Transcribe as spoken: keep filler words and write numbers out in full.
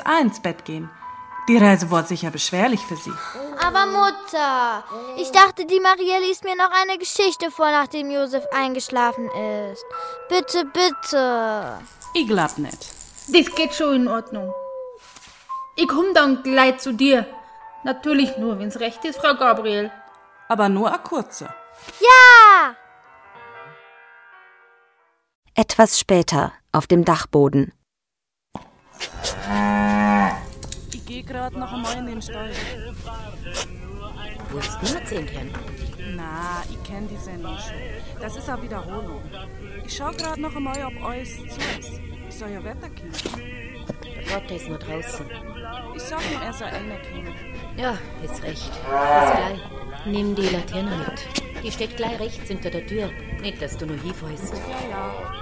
jetzt auch ins Bett gehen. Die Reise wird sicher beschwerlich für Sie. Aber Mutter, ich dachte, die Maria liest mir noch eine Geschichte vor, nachdem Josef eingeschlafen ist. Bitte, bitte. Ich glaub nicht. Das geht schon in Ordnung. Ich komm dann gleich zu dir. Natürlich nur, wenn's recht ist, Frau Gabriel. Aber nur eine kurze. Ja! Etwas später, auf dem Dachboden. Ich geh grad noch einmal in den Stall. Wo ist denn Zehnchen? Na, ich kenn die Sendung schon. Das ist eine Wiederholung. Ich schau grad noch einmal, ob euch zu ist. Ich soll ja Wetter kriegen. Der Vater ist nur draußen. Ich sag ihm, er soll eine kriegen. Ja, ist recht. Bis gleich. Nimm die Laterne mit. Die steht gleich rechts hinter der Tür. Nicht, dass du nur hinfällst. Ja, ja.